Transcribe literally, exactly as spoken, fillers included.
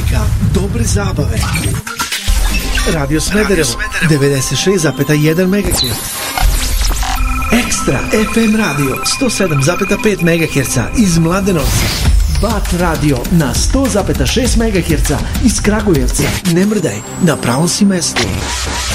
muzika, dobre zabave. Radio Smederevo, devedeset šest zarez jedan megaherca. Ekstra F M radio, sto sedam zarez pet megaherca iz Mladenovca. Bat radio na sto zarez šest megaherca iz Kragujevca. Ne mrdaj, na pravom si mestu.